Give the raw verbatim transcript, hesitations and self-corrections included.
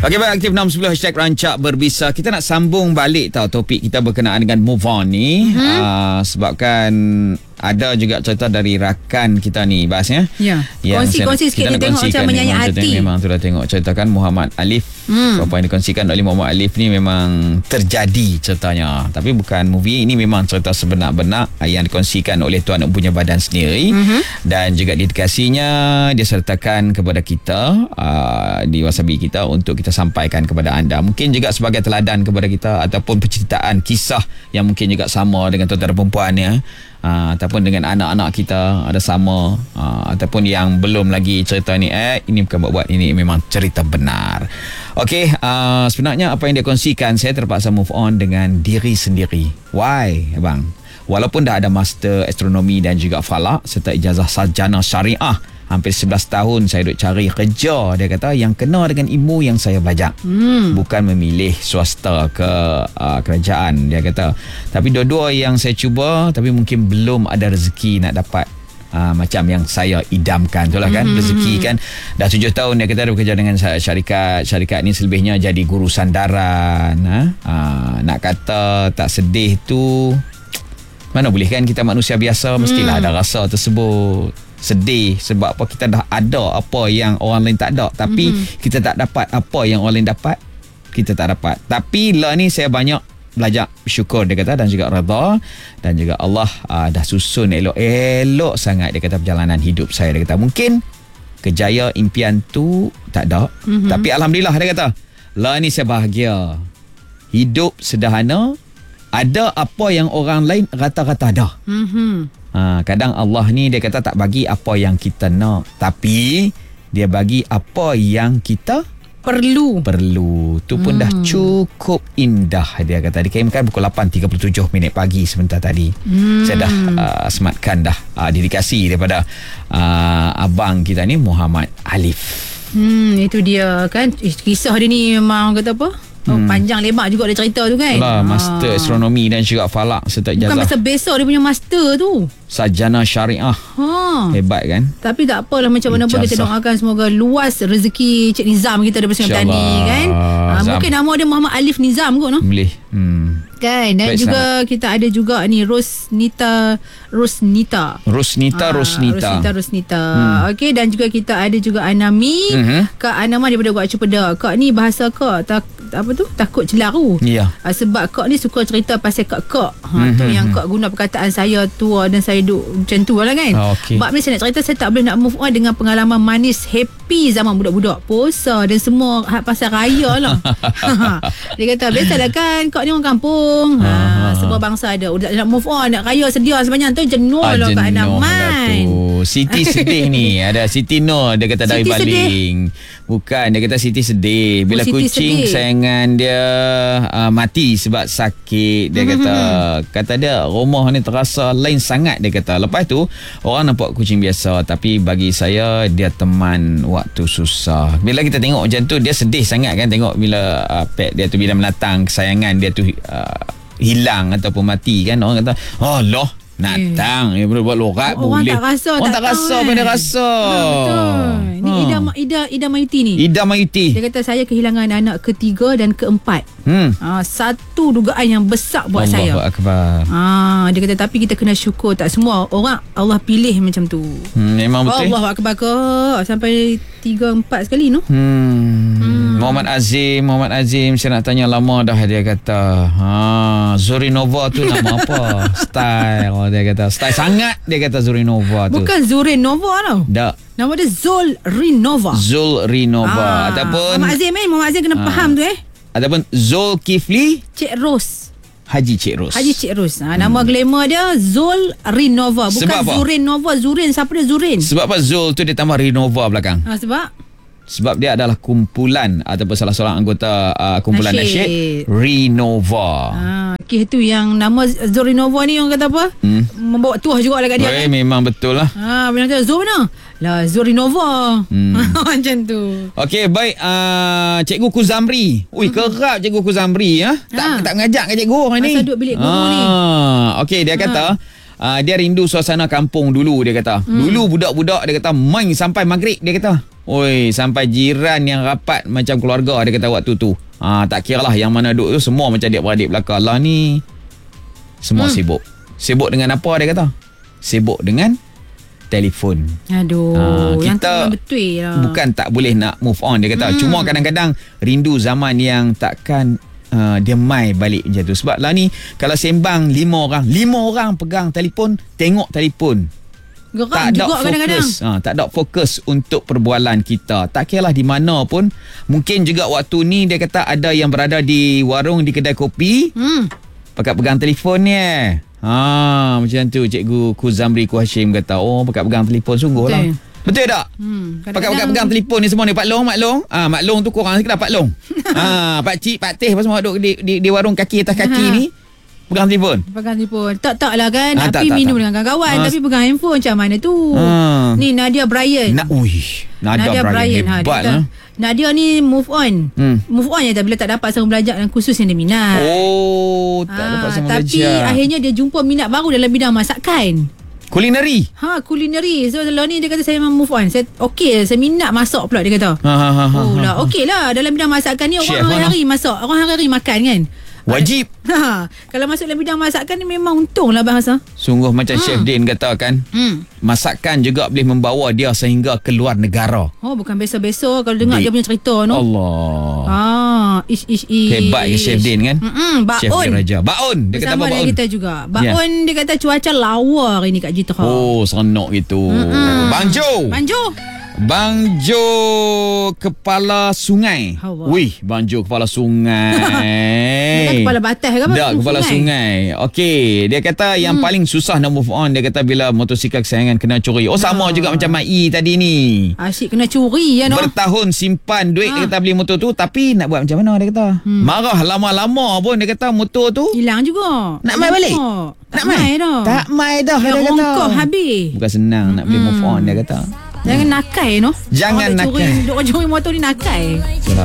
Okey, baik, aktif enam sepuluh hashtag Rancak Berbisa. Kita nak sambung balik tau topik kita berkenaan dengan move on ni. Mm-hmm. Uh, sebabkan ada juga cerita dari rakan kita ni, Bas ya. Ya. Kongsi-kongsi sikit, dia tengok macam menyayat hati. Memang tu dah tengok ceritakan Muhammad Alif. Hmm. Apa yang dikongsikan oleh Muhammad Alif ni memang terjadi ceritanya. Tapi bukan movie, ini memang cerita sebenar-benar yang dikongsikan oleh tuan punya badan sendiri. Mm-hmm. Dan juga dedikasinya dia sertakan kepada kita uh, di wasabi kita untuk kita sampaikan kepada anda. Mungkin juga sebagai teladan kepada kita ataupun penceritaan kisah yang mungkin juga sama dengan tuan-tuan perempuan ya. Uh, ataupun dengan anak-anak kita ada sama uh, ataupun yang belum lagi cerita ni eh ini bukan buat-buat, ini memang cerita benar. Okey, uh, sebenarnya apa yang dia kongsikan, saya terpaksa move on dengan diri sendiri. Why abang? Walaupun dah ada master astronomi dan juga falak serta ijazah sarjana syariah, hampir sebelas tahun saya duk cari kerja, dia kata, yang kena dengan ilmu yang saya belajar. Hmm. Bukan memilih swasta ke uh, kerajaan, dia kata. Tapi dua-dua yang saya cuba, tapi mungkin belum ada rezeki nak dapat uh, macam yang saya idamkan. Itulah kan, hmm. rezeki kan. Dah tujuh tahun dia kata dia bekerja dengan syarikat. Syarikat ni selebihnya jadi guru sandaran. Ha? Uh, nak kata tak sedih tu, mana boleh kan, kita manusia biasa mestilah hmm. ada rasa tersebut. Sedih sebab apa, kita dah ada apa yang orang lain tak ada, tapi mm-hmm. kita tak dapat apa yang orang lain dapat, kita tak dapat. Tapi lah ni saya banyak belajar syukur, dia kata, dan juga redha, dan juga Allah uh, dah susun elok-elok sangat, dia kata, perjalanan hidup saya. Dia kata mungkin kejaya impian tu tak ada, mm-hmm. tapi alhamdulillah, dia kata lah ni saya bahagia, hidup sederhana, ada apa yang orang lain rata-rata ada. Mhm. Ha, kadang Allah ni dia kata tak bagi apa yang kita nak, tapi dia bagi apa yang kita perlu. Perlu. Tu pun hmm. dah cukup indah, dia kata. Dikirimkan pukul lapan tiga puluh tujuh minit pagi sebentar tadi. Hmm. Saya dah uh, sematkan dah uh, dedikasi daripada uh, abang kita ni Muhammad Alif. Hmm, itu dia kan. Kisah dia ni memang kata apa? Oh, hmm. panjang lebar juga dia cerita tu kan. Lah, master ha. astronomi dan juga falak serta ijazah. Bukan pasal besar dia punya master tu. Sarjana syariah. Ha. Hebat kan? Tapi tak apalah, macam mana pun kita doakan semoga luas rezeki Cik Nizam kita daripada Sungai Petani kan. Ha, mungkin nama dia Muhammad Alif Nizam kot, no? Boleh. Hmm. Kan, dan Baik juga sangat. Kita ada juga ni Rosnita Rosnita Rosnita ha, Rosnita Rosnita Rosnita hmm. Okey, dan juga kita ada juga Anami. uh-huh. Kak Anama daripada Buat Cepeda. Kak ni bahasa kak tak, apa tu, takut celaru. Ya. Ha, sebab kak ni suka cerita pasal kak-kak. Ha, uh-huh. tu yang kak guna perkataan saya tua dan saya duk macam tu lah kan. oh, okay. Bab ni saya nak cerita, saya tak boleh nak move on dengan pengalaman manis happy zaman budak-budak puasa dan semua pasal raya lah. Dia kata biasalah kan, kak ni orang kampung. Ha, semua bangsa ada. Udah nak move on, nak raya sedia sebanyak tu jenuh ah, lah Kak Anaman. Siti sedih ni. Ada Siti Nur, dia kata dari Baling. Bukan, dia kata Siti sedih bila oh, kucing sedih. Sayangan dia uh, mati sebab sakit. Dia mm-hmm. kata kata dia rumah ni terasa lain sangat, dia kata. Lepas tu orang nampak kucing biasa, tapi bagi saya dia teman waktu susah. Bila kita tengok macam tu, dia sedih sangat kan, tengok bila uh, pet dia tu, bila menatang kesayangan dia tu uh, hilang ataupun mati kan. Orang kata oh loh, natang ya, boleh buat lorat oh, boleh. Orang tak rasa, orang tak, tak rasa kan? Apa dia rasa. Ha, betul. Ni ha. Ida, Ida, Ida Mayuti ni. Ida Mayuti. Dia kata saya kehilangan anak ketiga dan keempat. Hmm. Ha, satu dugaan yang besar buat Allah saya. Allahu Akbar. Ha, dia kata tapi kita kena syukur, tak semua orang Allah pilih macam tu. Hmm, memang betul. Allahu Akbar ke sampai tiga empat sekali no. Hmm. hmm. Muhammad Azim, Muhammad Azim saya nak tanya lama dah, dia kata. Ha, Zurinova tu nama apa? Style dia kata. Style sangat dia kata Zurinova tu. Bukan Zurinova tau. Tak. Nama dia Zul Rinova. Zul Rinova. Ha. Ataupun Muhammad Azim eh, Muhammad Azim kena ha. faham tu eh. Ataupun Zulkifli Cik Ros. Haji Cik Ros. Haji Cik Ros. Ha, nama hmm. glamour dia Zul Rinova. Bukan Zurin Nova. Zurin, siapa dia Zurin? Sebab apa Zul tu dia tambah Rinova belakang? Ha, sebab? Sebab dia adalah kumpulan ataupun salah seorang anggota uh, kumpulan nasyid Rinova. Ha, okay, tu yang nama Zul Rinova ni orang kata apa? Hmm. Membawa tuah juga lah kat dia. Eh, kan? Memang betul lah. Ha, bila kata Zul mana? Lah Zul Rinova. Hmm. Macam tu. Okey, baik. Uh, Cikgu Kuzamri. Ui, hmm. kerap Cikgu Kuzamri. Ha? Tak, ha. tak ngajak ke cikgu orang ni. Masa duduk bilik guru ha. ni. Okey, dia kata... Ha. uh, dia rindu suasana kampung dulu, dia kata. Hmm. Dulu budak-budak dia kata main sampai maghrib, dia kata. Oi, sampai jiran yang rapat macam keluarga, dia kata waktu tu. Ah, tak kira lah yang mana duduk tu, semua macam adik-beradik belakang. Lah ni semua hmm. sibuk. Sibuk dengan apa, dia kata? Sibuk dengan telefon. Aduh, ah, yang kita tu betul lah. Bukan tak boleh nak move on, dia kata. Hmm. Cuma kadang-kadang rindu zaman yang takkan uh, dia mai balik macam tu. Sebab lah ni kalau sembang lima orang, lima orang pegang telefon, tengok telefon. Geram tak ada juga fokus, kadang-kadang. Ha, tak ada fokus untuk perbualan kita. Tak kira lah di mana pun. Mungkin juga waktu ni dia kata ada yang berada di warung, di kedai kopi. Hmm. Pakat pegang telefon ni. Ha, macam tu Cikgu Kuzamri Kuhashim kata, oh pakat pegang telefon sungguh lah. Betul tak? Hmm, pakat pegang telefon ni semua ni. Pak Long, Mak Long. Ah, Mak Long tu korang sikit dah Pak Long. ah, Pak Cik, Pak Teh apa semua duduk di, di, di warung kaki atas kaki ha. ni. Pegang telefon. Pegang telefon. Tak-tak lah kan. Ha, tapi tak, minum tak, tak. dengan kawan. Ha. Tapi pegang handphone macam mana tu? Ha. Ni Nadia Brian. Na, ui, Nadia, Nadia Brian. Brian. Hebat ha, lah. Nadia ni move on. Hmm. Move on je bila tak dapat sama belajar yang khusus yang dia minat. Oh, tak ha, dapat sama tapi belajar. Tapi akhirnya dia jumpa minat baru dalam bidang masakan. Kulineri. Ha, kulineri. So kalau ni dia kata saya memang move on. Saya okey, saya minat masak pula dia kata. Ha, ha, ha, oh lah, okey lah dalam bidang masakan ni orang hari-hari masak, orang hari-hari makan kan. Wajib. Ha, kalau masuk dalam bidang masakan ni memang untung lah bahasa. Sungguh macam hmm. Chef Din kata kan. Hmm. Masakan juga boleh membawa dia sehingga keluar negara. Oh, bukan biasa-biasa kalau dengar Di. dia punya cerita no. Allah. Ah, ish ish ish. Hebat ke Chef Din kan? Hmm, Baun. Chef Raja. Baun. Dia bersama kata apa Baun? Kita juga. Baun yeah. dia kata cuaca lawa hari ni kat Jitra. Oh, seronok gitu. Hmm. Bang Jo. Bang Jo. Bang Jo kepala sungai. Wih, Bang Jo kepala sungai. Dia kepala batas ke apa? Tak, kepala sungai. sungai. Okey, dia kata hmm. yang paling susah nak move on, dia kata bila motosikal kesayangan kena curi. Oh, sama ha. juga macam Mak I tadi ni. Asyik kena curi ya no. Bertahun simpan duit ha. dia kata beli motor tu, tapi nak buat macam mana dia kata? Hmm. Marah lama-lama pun dia kata motor tu hilang juga. Nak mai balik? Tak mai dah. Tak mai dah dia kata. Rongkok habis. Bukan senang nak beli move on dia kata. Jangan nakai no. Jangan nakai. Duk curi motor ni nakai.